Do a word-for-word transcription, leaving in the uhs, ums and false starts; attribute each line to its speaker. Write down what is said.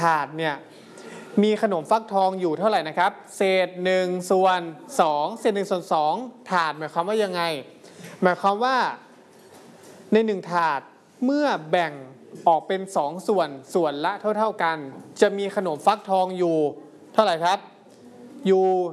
Speaker 1: ถาดเนี่ยมีขนมฟักทองอยู่เท่าไหร่นะครับเศษหนึ่งส่วนสองเศษหนึ่งส่วนสองถาดหมายความว่ายังไงหมายความว่าในหนึ่งถาดเมื่อแบ่งออกเป็นสองส่วนส่วนละเท่าๆกันจะมีขนมฟักทองอยู่เท่าไหร่ครับอยู่